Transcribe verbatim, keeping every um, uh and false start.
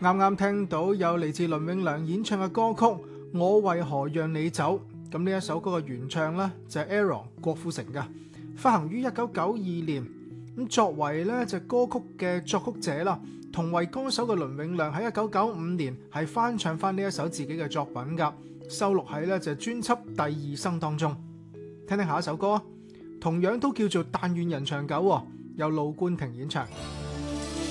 啱啱聽到有嚟自倫永亮演唱嘅歌曲《我為何讓你走》，咁呢一首歌嘅原唱呢，就係 Aaron 郭富城嘅，發行於一九九二年。咁作為咧就歌曲嘅作曲者啦，同為歌手嘅倫永亮喺一九九五年係翻唱翻呢一首自己嘅作品噶，收錄喺咧就專輯《第二生》當中。聽聽下一首歌，同樣都叫做《但願人長久》，由盧冠廷演唱。